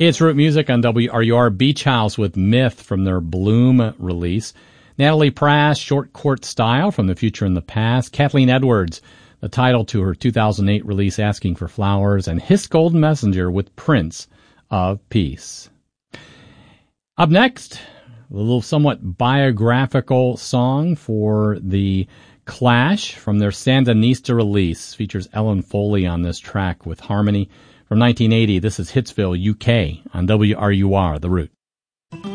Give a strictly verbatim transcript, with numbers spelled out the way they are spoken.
It's Root Music on W R U R. Beach House with Myth from their Bloom release. Natalie Prass, Short Court Style from The Future and the Past. Kathleen Edwards, the title to her two thousand eight release Asking for Flowers. And Hiss Golden Messenger with Prince of Peace. Up next, a little somewhat biographical song for the Clash from their Sandinista release. Features Ellen Foley on this track with harmony. From nineteen eighty, this is Hitsville, U K on W R U R, The Root.